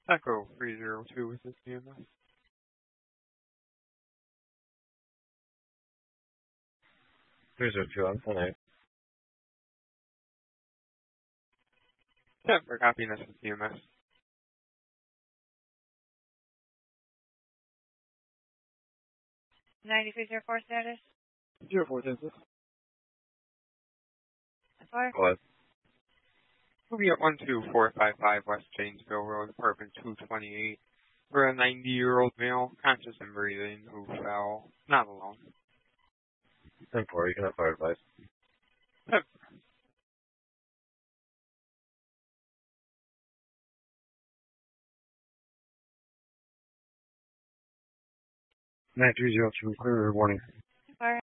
Echo 302 with this EMS. 302 on tonight. Yeah, we're copying this with EMS. 9304 status? 04 census. What? We'll be at 12455 West Janesville Road, apartment 228. For a 90-year-old male, conscious and breathing, who fell, not alone. 10-4, you can have fire advice. Yep. 9302, clear warning. Fire.